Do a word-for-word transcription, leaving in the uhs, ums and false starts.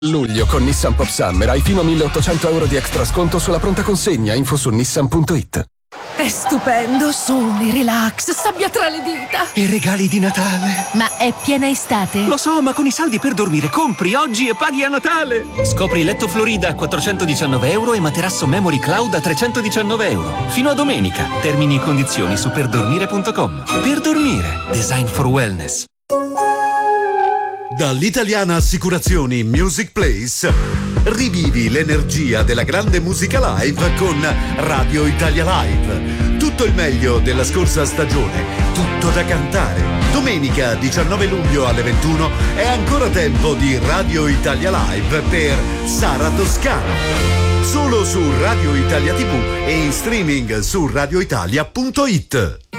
Luglio con Nissan Pop Summer hai fino a milleottocento euro di extra sconto sulla pronta consegna. Info su nissan punto it. È stupendo, sole, relax, sabbia tra le dita. E regali di Natale. Ma è piena estate? Lo so, ma con i saldi per dormire compri oggi e paghi a Natale. Scopri letto Florida a quattrocentodiciannove euro e materasso Memory Cloud a trecentodiciannove euro. Fino a domenica. Termini e condizioni su perdormire punto com. Per dormire. Design for wellness. Dall'italiana Assicurazioni Music Place rivivi l'energia della grande musica live con Radio Italia Live. Tutto il meglio della scorsa stagione, tutto da cantare. Domenica diciannove luglio alle ventuno è ancora tempo di Radio Italia Live per Sara Toscano. Solo su Radio Italia tivù e in streaming su radioitalia punto it.